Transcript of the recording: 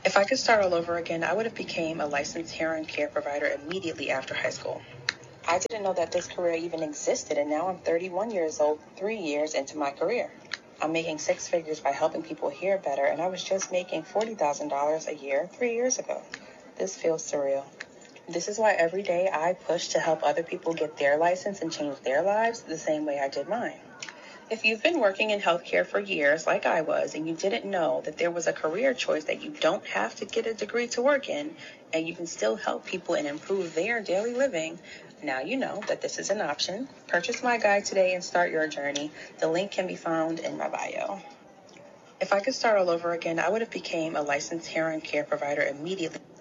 If I could start all over again, I would have became a licensed hair and care provider immediately after high school. I didn't know that this career even existed, and now I'm 31 years old, 3 years into my career. I'm making six figures by helping people hear better, and I was just making $40,000 a year 3 years ago. This feels surreal. This is why every day I push to help other people get their license and change their lives the same way I did mine. If you've been working in healthcare for years, like I was, and you didn't know that there was a career choice that you don't have to get a degree to work in, and you can still help people and improve their daily living, now you know that this is an option. Purchase my guide today and start your journey. The link can be found in my bio. If I could start all over again, I would have became a licensed hair and care provider immediately.